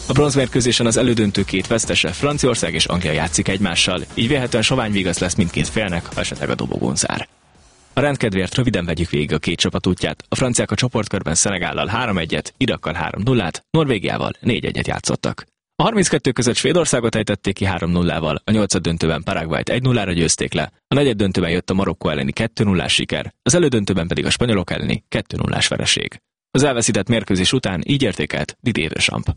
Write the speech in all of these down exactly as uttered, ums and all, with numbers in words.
A bronzmérkőzésen az elődöntő két vesztese, Franciaország és Anglia játszik egymással, így vélhetően sovány vigasz lesz mindkét félnek, ha esetleg a dobogón zár. A rendkedvéért röviden vegyük végig a két csapat útját. A franciák a csoportkörben Szenegállal három egyet, Irakkal három nullát, Norvégiával négy egyet játszottak. A harminckettő között Svédországot ejtették ki három nullával, a nyolcaddöntőben Paraguayt egy nullára győzték le, a negyeddöntőben jött a Marokkó elleni kettő nullás siker, az elődöntőben pedig a spanyolok elleni kettő nullás vereség. Az elveszített mérkőzés után így értékelt Didier Deschamps.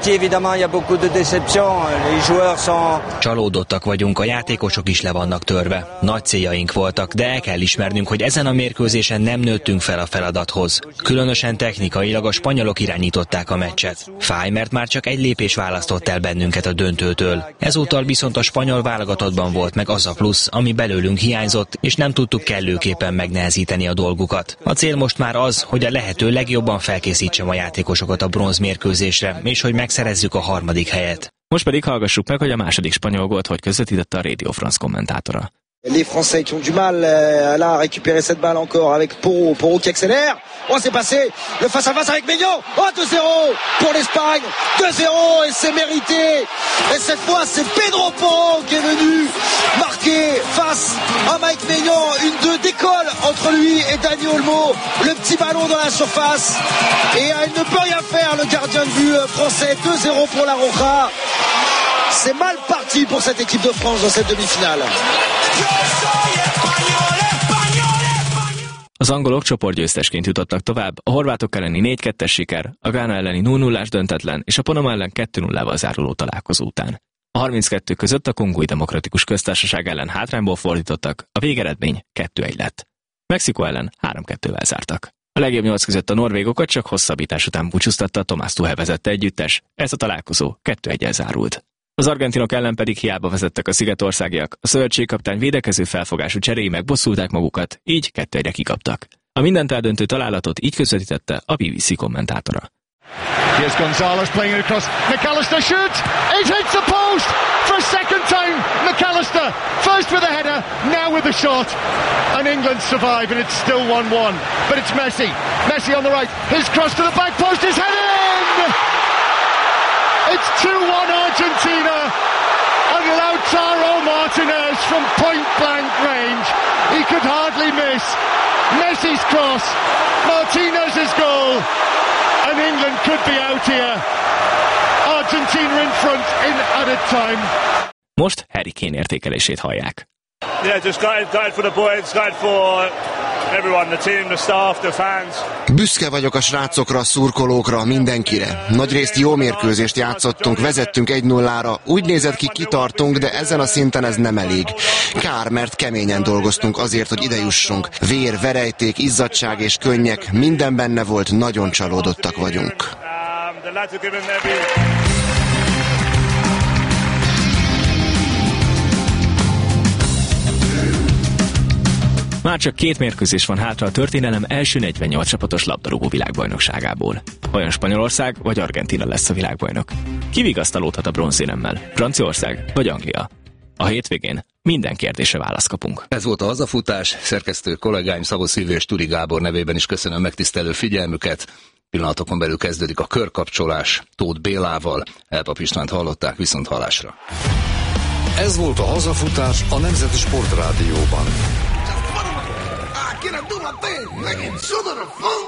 Csalódottak vagyunk, a játékosok is le vannak törve. Nagy céljaink voltak, de el kell ismernünk, hogy ezen a mérkőzésen nem nőttünk fel a feladathoz. Különösen technikailag a spanyolok irányították a meccset. Fáj, mert már csak egy lépés választott el bennünket a döntőtől. Ezúttal viszont a spanyol válogatottban volt meg az a plusz, ami belőlünk hiányzott, és nem tudtuk kellőképpen megnehezíteni a dolgukat. A cél most már az, hogy a lehető legjobb jobban felkészítsem a játékosokat a bronzmérkőzésre, és hogy megszerezzük a harmadik helyet. Most pedig hallgassuk meg, hogy a második spanyol gólt hogy közvetítette a Radio France kommentátora. Les Français qui ont du mal à la récupérer cette balle encore avec Porro, Porro qui accélère. Oh, c'est passé. Le face à face avec Maignan. Oh, deux zéro pour l'Espagne. deux zéro et c'est mérité. Et cette fois, c'est Pedro Porro qui est venu marquer face à Mike Maignan. Une deux décolle entre lui et Dani Olmo. Le petit ballon dans la surface. Et il ne peut rien faire, le gardien de but français. deux zéro pour la Roja. C'est mal parti pour cette équipe de France dans cette demi-finale. Az angolok csoportgyőztesként jutottak tovább, a horvátok elleni négy kettes siker, a Gána elleni nulla nullás döntetlen és a Panama ellen kettő nullával záruló találkozó után. A harminckettő között a Kongói Demokratikus Köztársaság ellen hátrányból fordítottak, a végeredmény kettő egy lett. Mexikó ellen három kettővel zártak. A legjobb nyolc között a norvégokat csak hosszabbítás után búcsúztatta a Tomás Tuchel vezette együttes, ez a találkozó kettő egyel zárult. Az argentinok ellen pedig hiába vezettek a szigetországiak, a szövetségkapitány védekező felfogású cseréi megbosszulták magukat, így kettő egyre kikaptak. A mindent eldöntő találatot így közvetítette a bé bé cé kommentátora. Here's Gonzalez playing it across. McAllister shoots. It hits the post for a second time. McAllister first with a header, now with a shot. And England survive and it's still one one. But it's Messi. Messi on the right. His cross to the back post is headed in! It's two one Argentina, and Lautaro Martinez from point-blank range. He could hardly miss. Messi's cross, Martinez's goal, and England could be out here. Argentina in front in added time. Most Harry Kane értékelését hallják. Yeah, just gutted, gutted for the boys, gutted for everyone, the team, the staff, the fans. Büszke vagyok a srácokra, a szurkolókra, mindenkire. Nagyrészt jó mérkőzést játszottunk, vezettünk egy nullára. Úgy nézett ki, kitartunk, de ezen a szinten ez nem elég. Kár, mert keményen dolgoztunk azért, hogy ide jussunk. Vér, verejték, izzadság és könnyek, minden benne volt, nagyon csalódottak vagyunk. Már csak két mérkőzés van hátra a történelem első negyvennyolc csapatos labdarúgó világbajnokságából. Olyan Spanyolország vagy Argentína lesz a világbajnok. Ki vigasztalódhat a bronzéremmel? Franciaország vagy Anglia? A hétvégén minden kérdésre választ kapunk. Ez volt a hazafutás, szerkesztő kollégáim Szabó Szilvi és Turi Gábor nevében is köszönöm megtisztelő figyelmüket. Pillanatokon belül kezdődik a körkapcsolás Tóth Bélával. Elpap Istvánt hallották, viszont hallásra. Ez volt a hazafutás a Nemzeti Sportrádióban.